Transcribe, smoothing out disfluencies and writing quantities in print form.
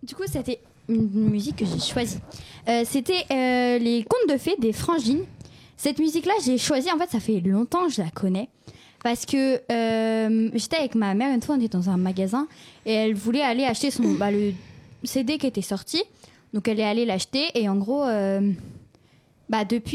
Du coup, c'était une musique que j'ai choisie. C'était les contes de fées des Frangines. Cette musique-là, j'ai choisi. En fait, ça fait longtemps que je la connais. Parce que j'étais avec ma mère une fois, on était dans un magasin et elle voulait aller acheter le CD qui était sorti. Donc elle est allée l'acheter et en gros, depuis